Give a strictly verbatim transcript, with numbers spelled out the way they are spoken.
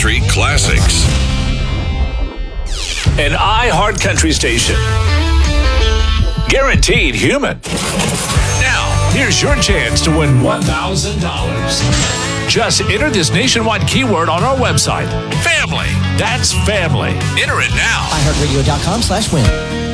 Country Classics. An iHeart Country station. Guaranteed human. Now, here's your chance to win one thousand dollars. Just enter this nationwide keyword on our website. Family. That's family. Enter it now. iHeartRadio.com slash win.